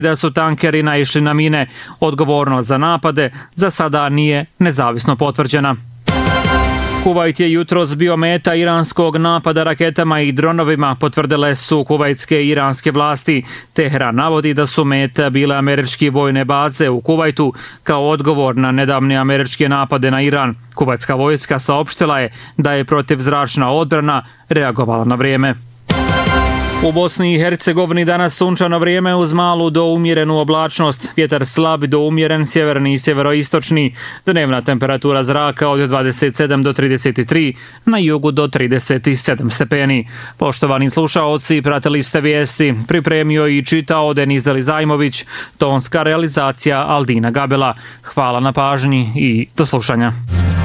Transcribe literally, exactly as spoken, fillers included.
da su tankeri naišli na mine. Odgovornost za napade za sada nije nezavisno potvrđena. Kuvajt je jutros bio meta iranskog napada raketama i dronovima, potvrdile su kuvajtske i iranske vlasti. Teheran navodi da su meta bile američke vojne baze u Kuvajtu kao odgovor na nedavne američke napade na Iran. Kuvajtska vojska saopštila je da je protivzračna odbrana reagovala na vrijeme. U Bosni i Hercegovini danas sunčano vrijeme uz malu do umjerenu oblačnost, vjetar slab do umjeren sjeverni i sjeveroistočni, dnevna temperatura zraka od dvadeset sedam do trideset tri, na jugu do trideset sedam stepeni. Poštovani slušaoci, pratili ste vijesti, pripremio i čitao Deniz Delizajmović, tonska realizacija Aldina Gabela. Hvala na pažnji i do slušanja.